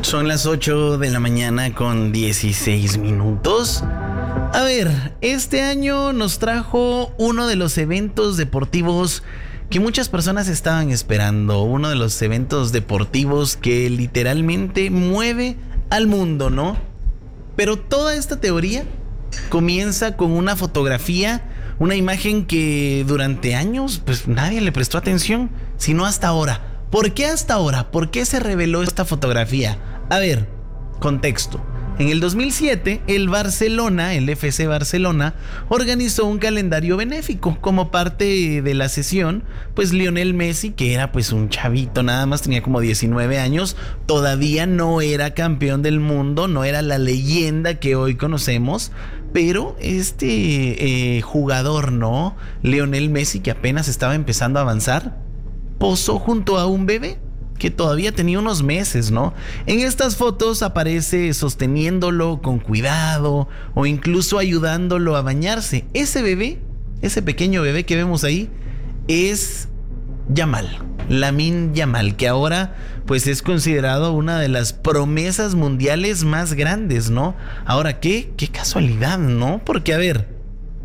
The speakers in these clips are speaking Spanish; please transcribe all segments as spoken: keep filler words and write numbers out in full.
Son las ocho de la mañana con dieciséis minutos. A ver, este año nos trajo uno de los eventos deportivos que muchas personas estaban esperando. Uno de los eventos deportivos que literalmente mueve al mundo, ¿no? Pero toda esta teoría comienza con una fotografía, una imagen que durante años pues nadie le prestó atención, sino hasta ahora. ¿Por qué hasta ahora? ¿Por qué se reveló esta fotografía? A ver, contexto. En el dos mil siete, el Barcelona, el F C Barcelona, organizó un calendario benéfico. Como parte de la sesión, pues Lionel Messi, que era pues un chavito, nada más tenía como diecinueve años, todavía no era campeón del mundo, no era la leyenda que hoy conocemos, pero este eh, jugador, ¿no? Lionel Messi, que apenas estaba empezando a avanzar, posó junto a un bebé que todavía tenía unos meses, ¿no? En estas fotos aparece sosteniéndolo con cuidado o incluso ayudándolo a bañarse. Ese bebé, ese pequeño bebé que vemos ahí, es Yamal, Lamine Yamal, que ahora pues es considerado una de las promesas mundiales más grandes, ¿no? Ahora, qué, qué casualidad, ¿no? Porque, a ver,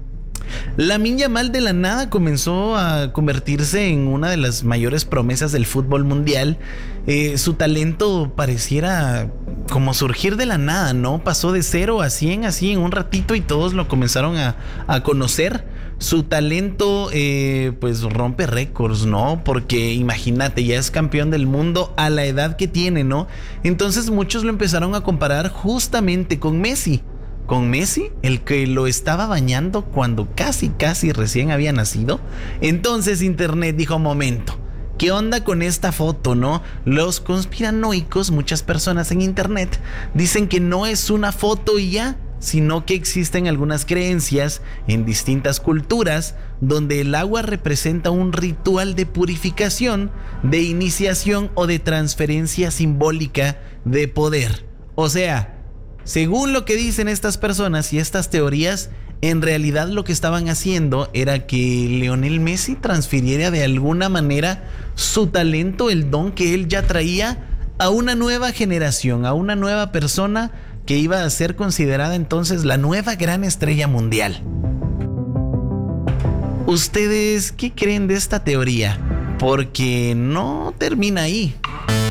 Lamine Yamal de la nada comenzó a convertirse en una de las mayores promesas del fútbol mundial. Eh, su talento pareciera como surgir de la nada, ¿no? Pasó de cero a cien así en un ratito y todos lo comenzaron a, a conocer. Su talento eh, pues rompe récords, ¿no? Porque imagínate, ya es campeón del mundo a la edad que tiene, ¿no? Entonces muchos lo empezaron a comparar justamente con Messi. Con Messi, el que lo estaba bañando cuando casi casi recién había nacido. Entonces internet dijo: momento, ¿qué onda con esta foto, no? Los conspiranoicos, muchas personas en internet, dicen que no es una foto y ya, sino que existen algunas creencias en distintas culturas donde el agua representa un ritual de purificación, de iniciación o de transferencia simbólica de poder. O sea, según lo que dicen estas personas y estas teorías, en realidad lo que estaban haciendo era que Lionel Messi transfiriera de alguna manera su talento, el don que él ya traía, a una nueva generación, a una nueva persona que iba a ser considerada entonces la nueva gran estrella mundial. ¿Ustedes qué creen de esta teoría? Porque no termina ahí.